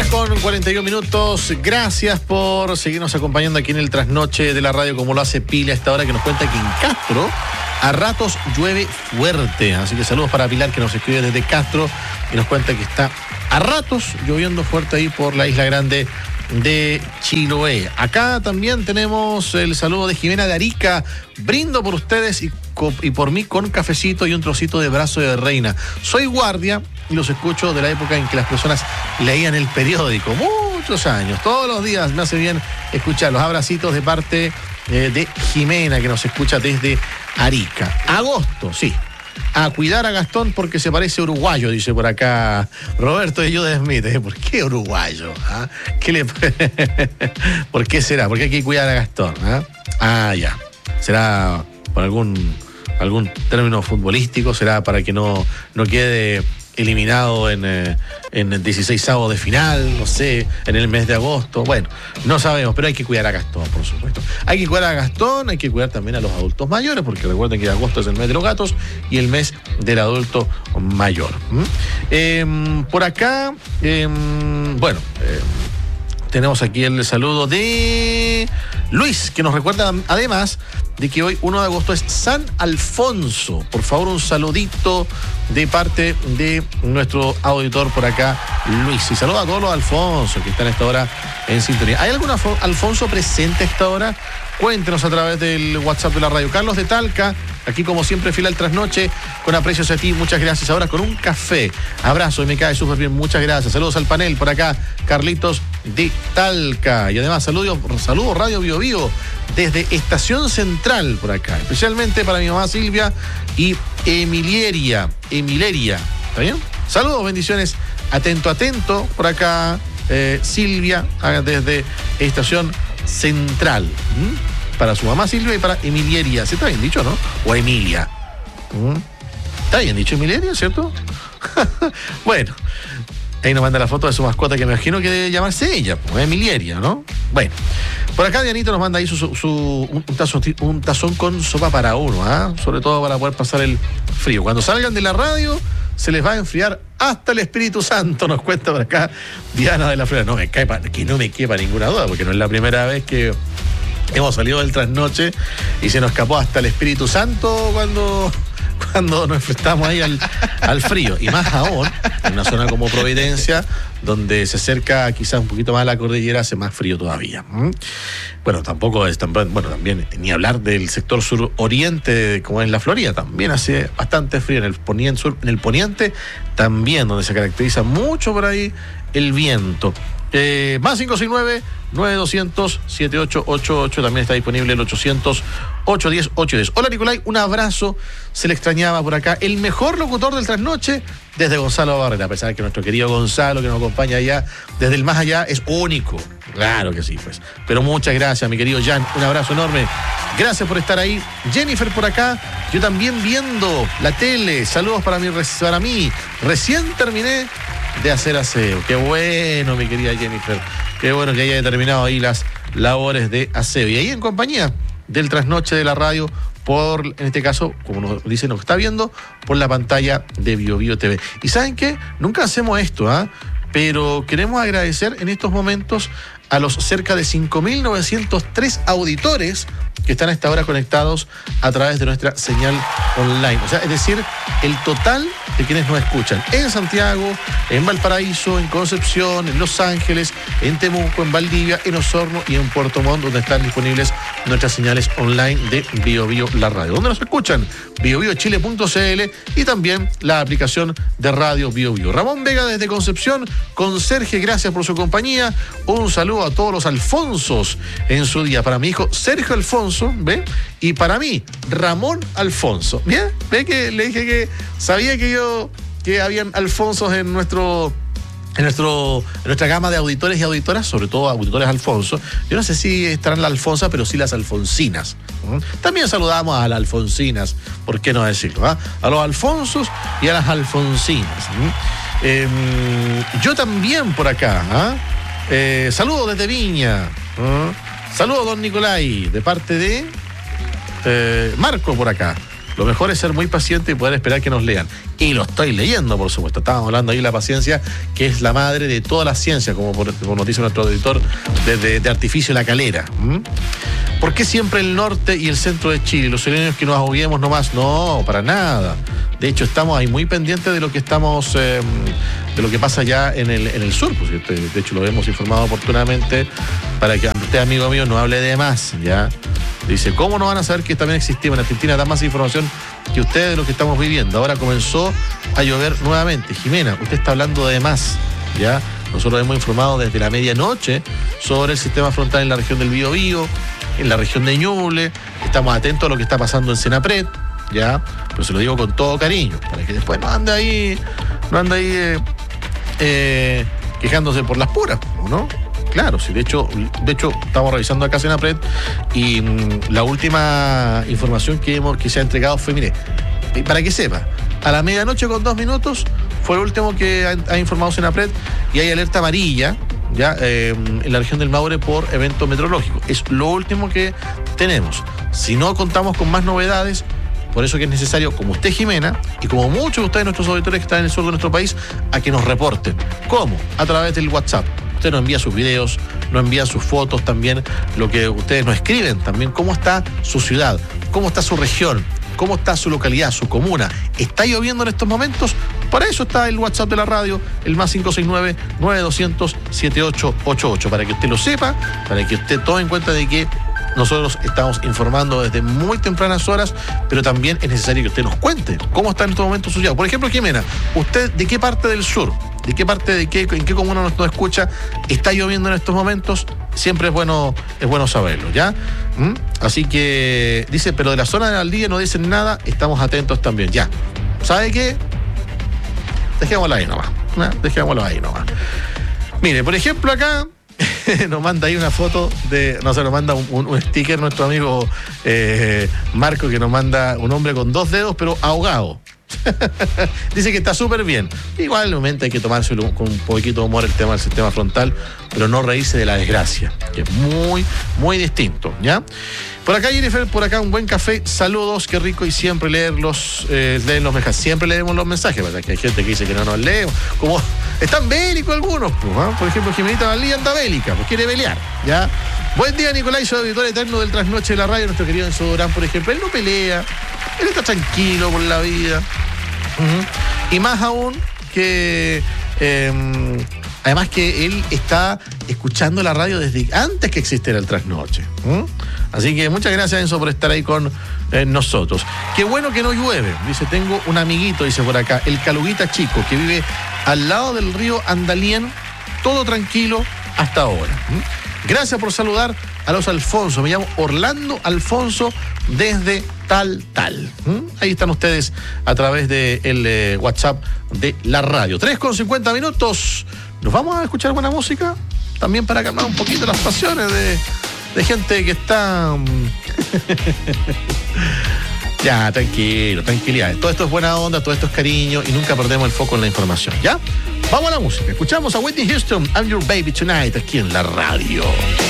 con 41 minutos. Gracias por seguirnos acompañando aquí en el trasnoche de la radio, como lo hace Pili a esta hora, que nos cuenta que en Castro a ratos llueve fuerte. Así que saludos para Pilar, que nos escribe desde Castro y nos cuenta que está a ratos lloviendo fuerte ahí por la Isla Grande de Chiloé. Acá también tenemos el saludo de Jimena de Arica. Brindo por ustedes y por mí con cafecito y un trocito de brazo de reina. Soy guardia y los escucho de la época en que las personas leían el periódico. Muchos años, todos los días me hace bien escucharlos. Abracitos de parte de Jimena, que nos escucha desde Arica. Agosto, sí. A cuidar a Gastón porque se parece uruguayo, dice por acá Roberto de Judas Smith. ¿Por qué uruguayo? ¿Ah? ¿Por qué será? ¿Por qué hay que cuidar a Gastón? Ya. ¿Será por algún término futbolístico? ¿Será para que no quede eliminado en 16avos de final? No sé, en el mes de agosto. Bueno, no sabemos, pero hay que cuidar a Gastón, por supuesto. Hay que cuidar a Gastón, hay que cuidar también a los adultos mayores, porque recuerden que agosto es el mes de los gatos y el mes del adulto mayor. Por acá, tenemos aquí el saludo de Luis, que nos recuerda además de que hoy 1 de agosto es San Alfonso. Por favor, un saludito de parte de nuestro auditor por acá, Luis. Y saluda a todos los Alfonso que están a esta hora en sintonía. ¿Hay algún Alfonso presente a esta hora? Cuéntenos a través del WhatsApp de la radio. Carlos de Talca, aquí como siempre, fiel al trasnoche, con aprecio hacia ti, muchas gracias. Ahora con un café. Abrazo y me cae súper bien, muchas gracias. Saludos al panel por acá, Carlitos de Talca. Y además saludos Radio Bio Bio desde Estación Central por acá, especialmente para mi mamá Silvia y Emileria. ¿Está bien? Saludos, bendiciones. Atento por acá, Silvia, desde Estación Central. Para su mamá Silvia y para Emileria. ¿Se está bien dicho, no? O Emilia. ¿Está bien dicho Emileria, cierto? Bueno, ahí nos manda la foto de su mascota, que me imagino que debe llamarse ella, pues, Emileria, ¿no? Bueno, por acá Dianito nos manda ahí un tazón con sopa para uno, sobre todo para poder pasar el frío. Cuando salgan de la radio se les va a enfriar hasta el Espíritu Santo, nos cuenta por acá Diana de la Flora. Que no me quepa ninguna duda, porque no es la primera vez que hemos salido del trasnoche y se nos escapó hasta el Espíritu Santo cuando nos enfrentamos ahí al frío. Y más aún, en una zona como Providencia, donde se acerca quizás un poquito más a la cordillera, hace más frío todavía. Bueno, tampoco es también ni hablar del sector suroriente, como es la Florida, también hace bastante frío. En el poniente también, donde se caracteriza mucho por ahí el viento. Más 569-9200-7888, también está disponible el 800-810-810. Hola Nicolai, un abrazo, se le extrañaba por acá. El mejor locutor del trasnoche desde Gonzalo Barrera, a pesar de que nuestro querido Gonzalo, que nos acompaña allá desde el más allá, es único. Claro que sí, pues. Pero muchas gracias, mi querido Jan, un abrazo enorme. Gracias por estar ahí. Jennifer por acá, yo también viendo la tele. Saludos para mí. Recién terminé de hacer aseo. Qué bueno, mi querida Jennifer. Qué bueno que haya terminado ahí las labores de aseo. Y ahí en compañía del trasnoche de la radio, en este caso, como nos dice, nos está viendo por la pantalla de Bio Bio TV. ¿Y saben qué? Nunca hacemos esto, pero queremos agradecer en estos momentos a los cerca de 5.903 auditores que están a esta hora conectados a través de nuestra señal online. O sea, es decir, el total de quienes nos escuchan en Santiago, en Valparaíso, en Concepción, en Los Ángeles, en Temuco, en Valdivia, en Osorno y en Puerto Montt, donde están disponibles nuestras señales online de Bio Bio la radio. ¿Dónde nos escuchan? biobiochile.cl y también la aplicación de radio Bio Bio. Ramón Vega desde Concepción, Conserje, gracias por su compañía. Un saludo a todos los Alfonsos en su día. Para mi hijo Sergio Alfonso, ¿ve? Y para mí, Ramón Alfonso. ¿Bien? ¿Ve que le dije que sabía que habían Alfonsos en nuestra gama de auditores y auditoras, sobre todo auditores Alfonso? Yo no sé si estarán las Alfonsas, pero sí las Alfonsinas. También saludamos a las Alfonsinas, ¿por qué no decirlo? A los Alfonsos y a las Alfonsinas. Yo también por acá. Saludos desde Viña. Saludos, don Nicolai, de parte de Marco por acá. Lo mejor es ser muy paciente y poder esperar que nos lean. y lo estoy leyendo, por supuesto. Estábamos hablando ahí de la paciencia, que es la madre de toda la ciencia, como nos dice nuestro editor de Artificio La Calera. ¿Por qué siempre el norte y el centro de Chile? Los chilenos que nos ahoguemos nomás. No, para nada. De hecho, estamos ahí muy pendientes de lo que estamos, de lo que pasa ya en el sur. Pues, de hecho, lo hemos informado oportunamente para que usted, amigo mío, no hable de más, ¿ya? Dice, ¿cómo no van a saber que también existimos en Argentina da más información que ustedes de lo que estamos viviendo? Ahora comenzó a llover nuevamente. Jimena, usted está hablando de más, ¿ya? Nosotros hemos informado desde la medianoche sobre el sistema frontal en la región del Biobío, en la región de Ñuble. Estamos atentos a lo que está pasando en Senapred, ¿ya? Pero se lo digo con todo cariño, para que después no ande ahí quejándose por las puras, ¿no? Claro, sí, de hecho estamos revisando acá Senapred y la última información que se ha entregado fue, mire, para que sepa, a la medianoche con 2 minutos fue el último que ha informado Senapred y hay alerta amarilla, ya, en la región del Maule por evento meteorológico. Es lo último que tenemos. Si no contamos con más novedades, por eso que es necesario, como usted, Jimena, y como muchos de ustedes, nuestros auditores que están en el sur de nuestro país, a que nos reporten. ¿Cómo? A través del WhatsApp. Usted nos envía sus videos, nos envía sus fotos también, lo que ustedes nos escriben también, cómo está su ciudad, cómo está su región, cómo está su localidad, su comuna. ¿Está lloviendo en estos momentos? Para eso está el WhatsApp de la radio, el más 569-9200-7888, para que usted lo sepa, para que usted tome en cuenta de que nosotros estamos informando desde muy tempranas horas, pero también es necesario que usted nos cuente cómo está en estos momentos su ciudad. Por ejemplo, Jimena, ¿usted de qué parte del sur, en qué comuna nos escucha, está lloviendo en estos momentos? Siempre es bueno saberlo, ¿ya? Así que dice, pero de la zona de Valdivia no dicen nada, estamos atentos también, ya. ¿Sabe qué? Dejémoslo ahí nomás. Mire, por ejemplo, acá nos manda ahí una foto nos manda un sticker nuestro amigo Marco, que nos manda un hombre con 2 dedos, pero ahogado. Dice que está súper bien. Igualmente hay que tomárselo con un poquito de humor el tema del sistema frontal, pero no reírse de la desgracia, que es muy, muy distinto, ¿ya? Por acá, Jennifer, por acá un buen café, saludos, qué rico, y siempre leen los mensajes, siempre leemos los mensajes, ¿verdad? Que hay gente que dice que no nos leemos, como están bélicos algunos, pues, ¿eh? Por ejemplo, Jimenita Valdía anda bélica, pues quiere pelear, ¿ya? Buen día, Nicolás, soy auditor eterno del Trasnoche de la Radio, nuestro querido Enzo Durán, por ejemplo, él no pelea, él está tranquilo por la vida. Y más aún que además que él está escuchando la radio desde antes que existiera el Trasnoche. Así que muchas gracias, Enzo, por estar ahí con nosotros. Qué bueno que no llueve. Dice, tengo un amiguito, dice por acá, el Caluguita Chico, que vive al lado del río Andalien, todo tranquilo hasta ahora. Gracias por saludar a los Alfonso. Me llamo Orlando Alfonso desde tal. Ahí están ustedes a través del WhatsApp de la radio. 3:50 minutos. Nos vamos a escuchar buena música también para calmar un poquito las pasiones de gente que está ya, tranquilidad. Todo esto es buena onda, todo esto es cariño y nunca perdemos el foco en la información, ¿ya? Vamos a la música. Escuchamos a Whitney Houston, I'm Your Baby Tonight, aquí en la radio.